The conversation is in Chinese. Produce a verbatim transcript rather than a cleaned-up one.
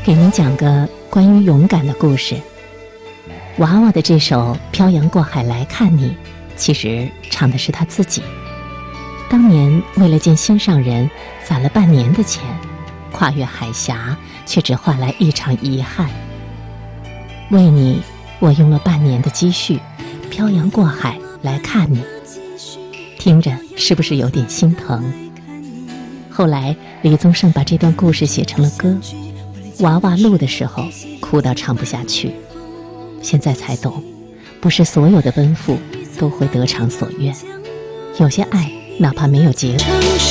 给您讲个关于勇敢的故事。娃娃的这首《漂洋过海来看你》，其实唱的是他自己。当年为了见心上人，攒了半年的钱，跨越海峡，却只换来一场遗憾。为你，我用了半年的积蓄，漂洋过海来看你。听着是不是有点心疼？后来李宗盛把这段故事写成了歌，娃娃录的时候哭到唱不下去。现在才懂，不是所有的奔赴都会得偿所愿，有些爱哪怕没有结果，